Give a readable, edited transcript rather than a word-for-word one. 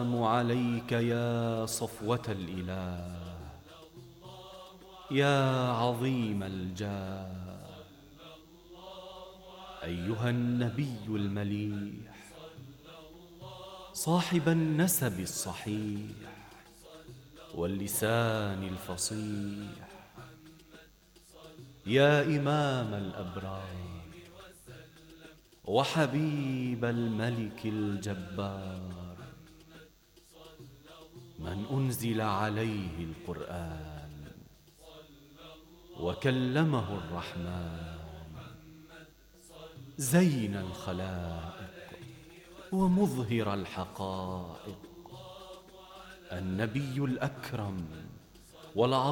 السلام عليك يا صفوة الإله، يا عظيم الجاه، أيها النبي المليح، صاحب النسب الصحيح واللسان الفصيح، يا إمام الأبرار وحبيب الملك الجبار، من أنزل عليه القرآن وكلمه الرحمن، زين الخلائق ومظهر الحقائق، النبي الأكرم والعظيم